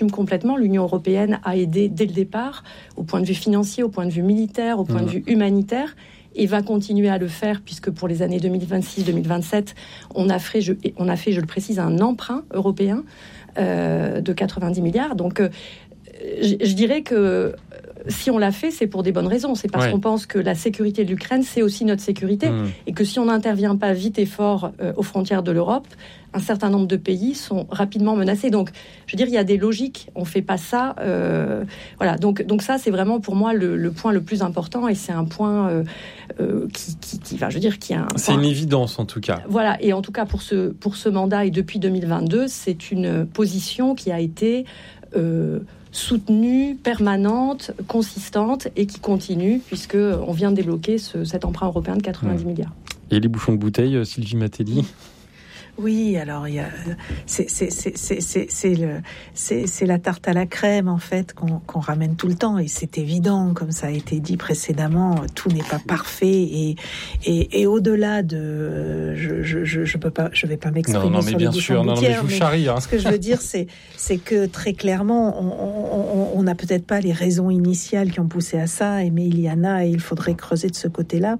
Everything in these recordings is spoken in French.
complètement. L'Union européenne a aidé dès le départ, au point de vue financier, au point de vue militaire, au point de vue humanitaire, et va continuer à le faire, puisque pour les années 2026-2027, on a fait, je le précise, un emprunt européen de 90 milliards. Donc, je dirais que si on l'a fait, c'est pour des bonnes raisons. C'est parce qu'on pense que la sécurité de l'Ukraine, c'est aussi notre sécurité. Et que si on n'intervient pas vite et fort aux frontières de l'Europe, un certain nombre de pays sont rapidement menacés. Donc, je veux dire, il y a des logiques. On ne fait pas ça. Voilà. Donc ça, c'est vraiment pour moi le point le plus important. Et c'est un point qui va, je veux dire, qui a un c'est une évidence, en tout cas. Voilà. Et en tout cas, pour ce mandat et depuis 2022, c'est une position qui a été soutenue, permanente, consistante et qui continue, puisqu'on vient de débloquer cet emprunt européen de 90 milliards. Et les bouchons de bouteille, Sylvie Matelli ? Oui, alors il y a c'est la tarte à la crème en fait qu'on ramène tout le temps, et c'est évident, comme ça a été dit précédemment, tout n'est pas parfait et au-delà de je vais pas m'exprimer non, sur mais les bien sûr, bouchons de mais je vous charrie. Ce que je veux dire, c'est que très clairement, on n'a peut-être pas les raisons initiales qui ont poussé à ça, mais il y en a et il faudrait creuser de ce côté-là.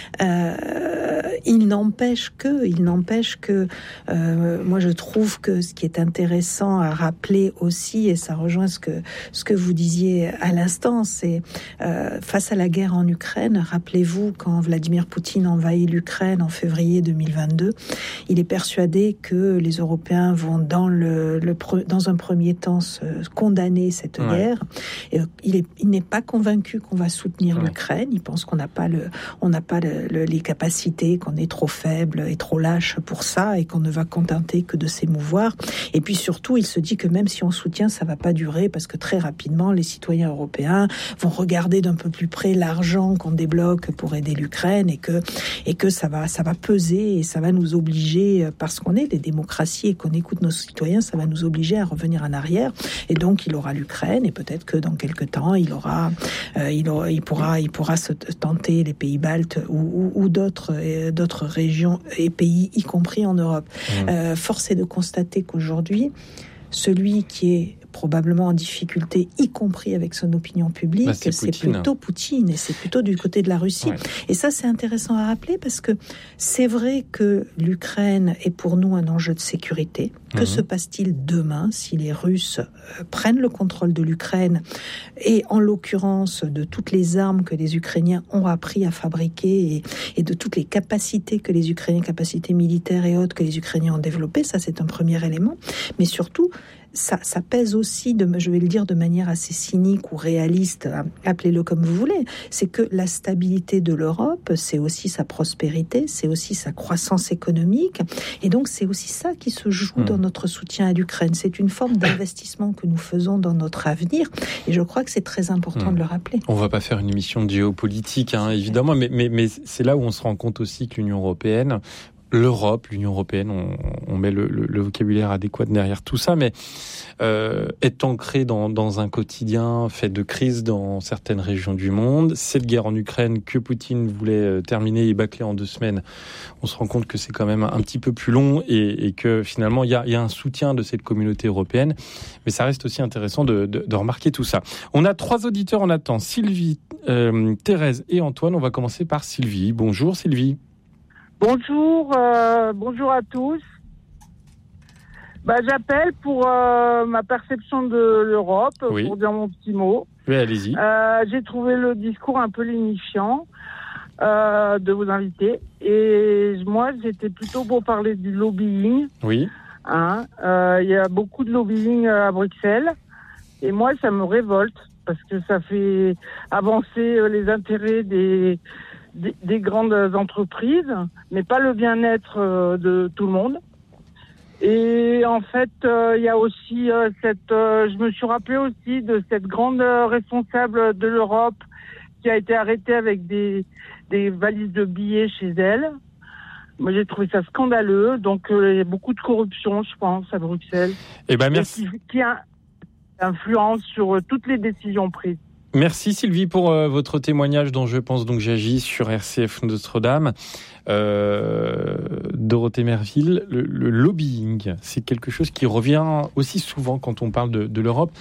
Il n'empêche que moi je trouve que ce qui est intéressant à rappeler aussi, et ça rejoint ce que vous disiez à l'instant, c'est face à la guerre en Ukraine, rappelez-vous quand Vladimir Poutine envahit l'Ukraine en février 2022, il est persuadé que les Européens vont dans un premier temps condamner cette guerre. Et il n'est pas convaincu qu'on va soutenir l'Ukraine. Il pense qu'on n'a pas les capacités, qu'on est trop faible et trop lâche pour ça, et qu'on ne va contenter que de s'émouvoir. Et puis surtout, il se dit que même si on soutient, ça va pas durer, parce que très rapidement, les citoyens européens vont regarder d'un peu plus près l'argent qu'on débloque pour aider l'Ukraine, et que ça va peser, et ça va nous obliger, parce qu'on est des démocraties et qu'on écoute nos citoyens, ça va nous obliger à revenir en arrière. Et donc, il aura l'Ukraine, et peut-être que dans quelques temps, il pourra se tenter les pays baltes ou d'autres régions et pays, y compris en Europe. Force est de constater qu'aujourd'hui, celui qui est probablement en difficulté, y compris avec son opinion publique, c'est plutôt Poutine, et c'est plutôt du côté de la Russie. Et ça, c'est intéressant à rappeler, parce que c'est vrai que l'Ukraine est pour nous un enjeu de sécurité. Que se passe-t-il demain si les Russes prennent le contrôle de l'Ukraine, et en l'occurrence de toutes les armes que les Ukrainiens ont appris à fabriquer, et de toutes les capacités que les Ukrainiens, capacités militaires et autres que les Ukrainiens ont développées? Ça, c'est un premier élément. Mais surtout, ça pèse aussi, je vais le dire de manière assez cynique ou réaliste, appelez-le comme vous voulez, c'est que la stabilité de l'Europe, c'est aussi sa prospérité, c'est aussi sa croissance économique, et donc c'est aussi ça qui se joue dans notre soutien à l'Ukraine. C'est une forme d'investissement que nous faisons dans notre avenir, et je crois que c'est très important de le rappeler. On va pas faire une émission de géopolitique, évidemment, mais c'est là où on se rend compte aussi que l'Union européenne, l'Union européenne, on met le vocabulaire adéquat derrière tout ça, mais est ancrée dans un quotidien fait de crises dans certaines régions du monde. Cette guerre en Ukraine que Poutine voulait terminer et bâcler en 2 semaines, on se rend compte que c'est quand même un petit peu plus long, et que finalement il y a un soutien de cette communauté européenne, mais ça reste aussi intéressant de remarquer tout ça. On a 3 auditeurs en attente, Sylvie, Thérèse et Antoine. On va commencer par Sylvie. Bonjour Sylvie. Bonjour à tous. J'appelle pour ma perception de l'Europe, pour dire mon petit mot. Oui, allez-y. J'ai trouvé le discours un peu lénifiant de vos invités. Et moi, j'étais plutôt pour parler du lobbying. Oui. Il y a beaucoup de lobbying à Bruxelles. Et moi, ça me révolte, parce que ça fait avancer les intérêts des grandes entreprises, mais pas le bien-être de tout le monde. Et en fait, il y a aussi je me suis rappelé aussi de cette grande responsable de l'Europe qui a été arrêtée avec des valises de billets chez elle. Moi, j'ai trouvé ça scandaleux. Donc, il y a beaucoup de corruption, je pense, à Bruxelles. Eh ben, merci. Qui a influence sur toutes les décisions prises. Merci Sylvie pour votre témoignage dont je pense donc j'agis sur RCF Notre-Dame. Dorothée Merville, le lobbying, c'est quelque chose qui revient aussi souvent quand on parle de l'Europe.